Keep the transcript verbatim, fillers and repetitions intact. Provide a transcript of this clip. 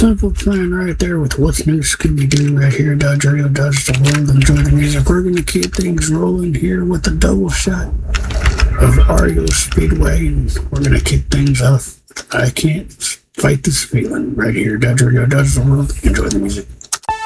Simple plan right there with what's new Scooby-Doo right here. Dodge Radio, Dodge the World. Enjoy the music. We're going to keep things rolling here with a double shot of R E O Speedway. And we're going to kick things off. I can't fight this feeling right here. Dodge Radio, Dodge the World. Enjoy the music.